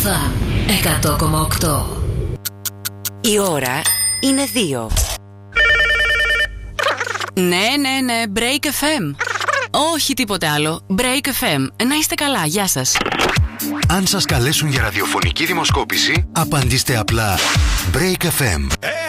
Φαν 100,8. Η ώρα είναι 2. Ναι, Break FM. Όχι τίποτε άλλο. Break FM. Να είστε καλά, γεια σας. Αν σας καλέσουν για ραδιοφωνική δημοσκόπηση, απαντήστε απλά Break FM.